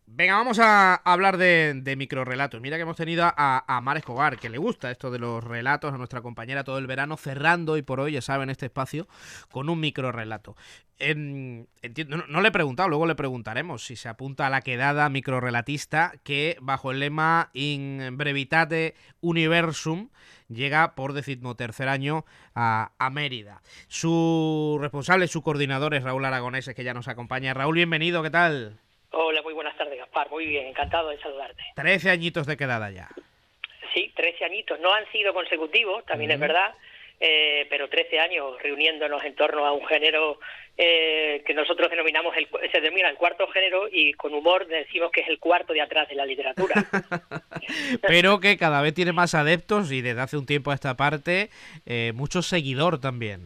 Venga, vamos a hablar de microrrelatos. Mira que hemos tenido a Mar Escobar, que le gusta esto de los relatos, a nuestra compañera todo el verano, cerrando hoy por hoy, ya saben, este espacio con un microrrelato. No le he preguntado, luego le preguntaremos si se apunta a la quedada microrrelatista que, bajo el lema In Brevitate Universum, llega por 13º año a Mérida. Su responsable, su coordinador es Raúl Aragonés, que ya nos acompaña. Raúl, bienvenido, ¿qué tal? Hola, muy buenas tardes, Gaspar. Muy bien, encantado de saludarte. 13 añitos de quedada ya. Sí, 13 añitos. No han sido consecutivos, también es verdad, pero 13 años reuniéndonos en torno a un género que nosotros se denomina el cuarto género, y con humor decimos que es el cuarto de atrás de la literatura. Pero que cada vez tiene más adeptos y desde hace un tiempo a esta parte mucho seguidor también.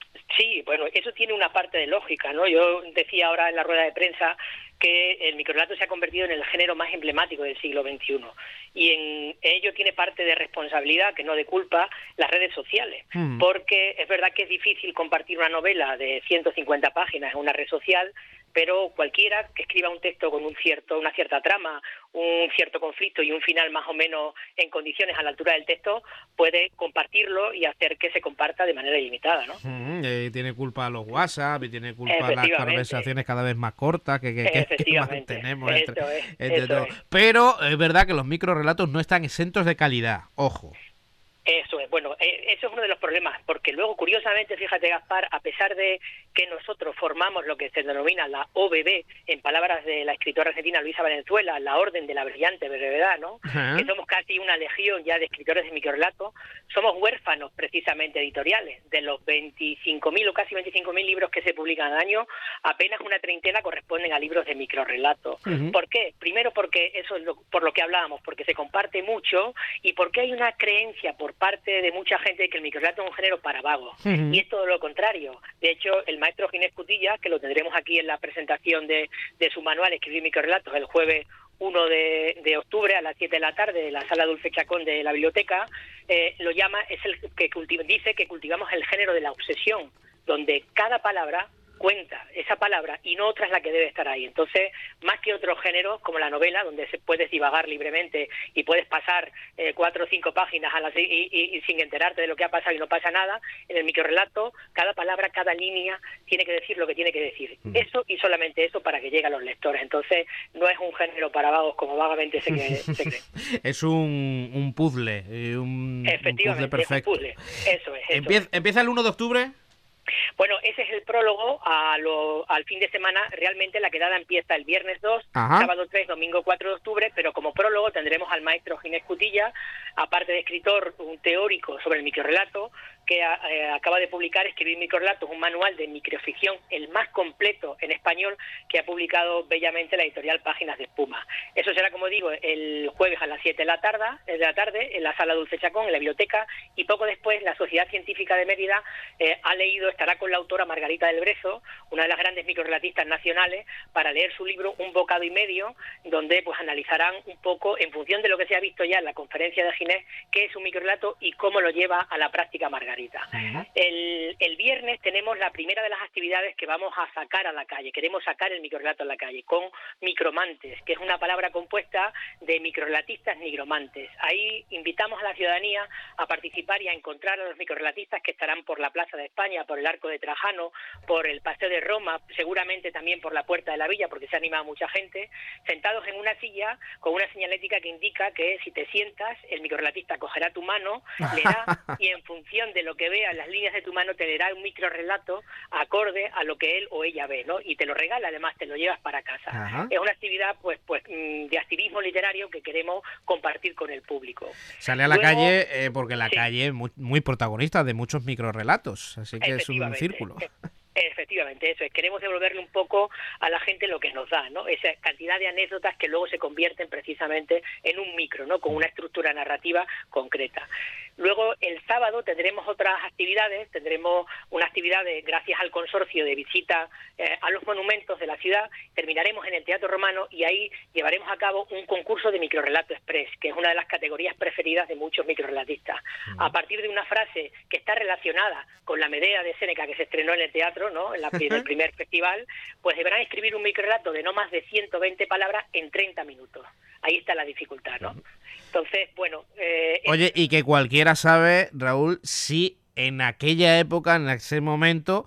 Sí, bueno, eso tiene una parte de lógica, ¿no? Yo decía ahora en la rueda de prensa que el microrrelato se ha convertido en el género más emblemático del siglo XXI, y en ello tiene parte de responsabilidad, que no de culpa, las redes sociales, porque es verdad que es difícil compartir una novela de 150 páginas en una red social, pero cualquiera que escriba un texto con una cierta trama, un cierto conflicto y un final más o menos en condiciones a la altura del texto, puede compartirlo y hacer que se comparta de manera ilimitada, ¿no? Tiene culpa los WhatsApp y tiene culpa las conversaciones cada vez más cortas que mantenemos entre todos. Pero es verdad que los microrrelatos no están exentos de calidad, ojo. Eso es, bueno, eso es uno de los problemas, porque luego, curiosamente, fíjate, Gaspar, a pesar de que nosotros formamos lo que se denomina la OBB, en palabras de la escritora argentina Luisa Valenzuela, la Orden de la Brillante Brevedad, ¿no? Que somos casi una legión ya de escritores de microrelato, somos huérfanos precisamente editoriales. De los 25.000 o casi 25.000 libros que se publican al año, apenas una treintena corresponden a libros de microrelato. ¿Por qué? Primero porque eso es por lo que hablábamos, porque se comparte mucho y porque hay una creencia por parte de mucha gente de que el microrelato es un género para vagos, y es todo lo contrario. De hecho, el maestro Ginés Cutilla, que lo tendremos aquí en la presentación de su manual Escribir microrelatos el jueves 1 de octubre a las 7 de la tarde en la sala Dulce Chacón de la biblioteca, lo llama, es el que dice que cultivamos el género de la obsesión, donde cada palabra cuenta esa palabra y no otra es la que debe estar ahí. Entonces, más que otros géneros como la novela, donde se puedes divagar libremente y puedes pasar 4 o 5 páginas y sin enterarte de lo que ha pasado y no pasa nada, en el microrrelato cada palabra, cada línea tiene que decir lo que tiene que decir. Eso y solamente eso para que llegue a los lectores. Entonces, no es un género para vagos como vagamente se cree. Es un puzzle, un puzzle perfecto. Un puzzle. Eso es. ¿Empieza el 1 de octubre? Bueno, ese es el prólogo al fin de semana. Realmente la quedada empieza el viernes 2, sábado 3, domingo 4 de octubre, pero como prólogo tendremos al maestro Ginés Cutilla, aparte de escritor, un teórico sobre el microrrelato, que acaba de publicar Escribir microrrelatos, un manual de microficción, el más completo en español, que ha publicado bellamente la editorial Páginas de Espuma. Eso será, como digo, el jueves a las 7 de la tarde en la sala Dulce Chacón, en la biblioteca, y poco después la Sociedad Científica de Mérida estará con la autora Margarita del Brezo, una de las grandes microrelatistas nacionales, para leer su libro Un bocado y medio, donde pues analizarán un poco, en función de lo que se ha visto ya en la conferencia de Ginés, qué es un microrelato y cómo lo lleva a la práctica Margarita. El viernes tenemos la primera de las actividades que vamos a sacar a la calle. Queremos sacar el microrelato a la calle con micromantes, que es una palabra compuesta de microrelatistas nigromantes. Ahí invitamos a la ciudadanía a participar y a encontrar a los microrelatistas que estarán por la Plaza de España, por el Arco de Trajano, por el Paseo de Roma, seguramente también por la Puerta de la Villa, porque se anima a mucha gente, sentados en una silla con una señalética que indica que si te sientas, el microrelatista cogerá tu mano, leerá y en función de lo que vea en las líneas de tu mano te leerá un microrelato acorde a lo que él o ella ve, ¿no? Y te lo regala, además te lo llevas para casa. Es una actividad pues de activismo literario que queremos compartir con el público. Sale a la calle porque la calle es muy protagonista de muchos microrelatos, así que es un círculo. Efectivamente, eso es. Queremos devolverle un poco a la gente lo que nos da, ¿no? Esa cantidad de anécdotas que luego se convierten precisamente en un micro, ¿no? Con una estructura narrativa concreta. Luego, el sábado tendremos otras actividades. Tendremos una actividad gracias al consorcio de visita a los monumentos de la ciudad. Terminaremos en el Teatro Romano y ahí llevaremos a cabo un concurso de microrelato express, que es una de las categorías preferidas de muchos microrelatistas. A partir de una frase que está relacionada con la Medea de Séneca que se estrenó en el teatro, teatro, ¿no? En el primer festival, pues deberán escribir un microrelato de no más de 120 palabras en 30 minutos. Ahí está la dificultad, ¿no? Entonces, bueno... Oye, y que cualquiera sabe, Raúl, si en aquella época, en ese momento...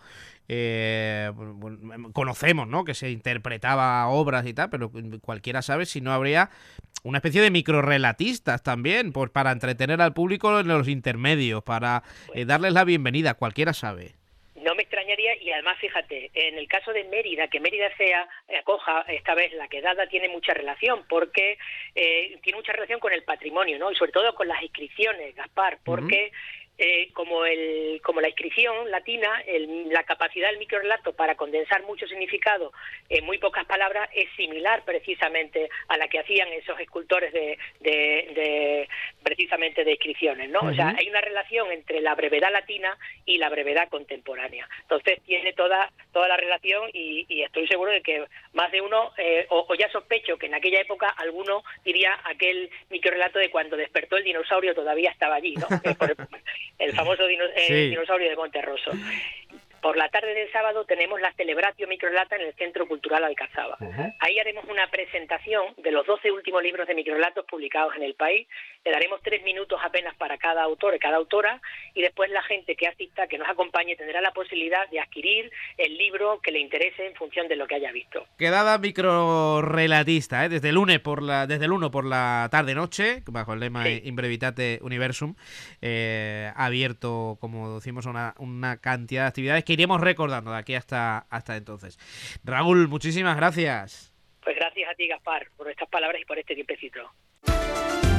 conocemos, ¿no?, que se interpretaba obras y tal, pero cualquiera sabe si no habría una especie de microrelatistas también, pues para entretener al público en los intermedios, para darles la bienvenida, cualquiera sabe. No me extrañaría, y además, fíjate, en el caso de Mérida, que Mérida acoja esta vez la quedada, tiene mucha relación, porque tiene mucha relación con el patrimonio, ¿no? Y sobre todo con las inscripciones, Gaspar, porque... como la inscripción latina, la capacidad del microrelato para condensar mucho significado en muy pocas palabras es similar precisamente a la que hacían esos escultores precisamente de inscripciones, ¿no? O sea, hay una relación entre la brevedad latina y la brevedad contemporánea. Entonces tiene toda la relación y estoy seguro de que más de uno, o ya sospecho que en aquella época alguno diría aquel microrelato de cuando despertó el dinosaurio todavía estaba allí, ¿no? El famoso dinosaurio de Monterroso. Por la tarde del sábado tenemos la Celebratio Microrelata en el Centro Cultural Alcazaba. Ahí haremos una presentación de los 12 últimos libros de microrelatos publicados en el país. Le daremos 3 minutos apenas para cada autor y cada autora, y después la gente que asista, que nos acompañe, tendrá la posibilidad de adquirir el libro que le interese en función de lo que haya visto. Quedada microrelatista, desde el 1 por la tarde-noche, bajo el lema In Brevitate Universum, abierto, como decimos, una cantidad de actividades que iremos recordando de aquí hasta entonces. Raúl, muchísimas gracias. Pues gracias a ti, Gaspar, por estas palabras y por este tiempecito.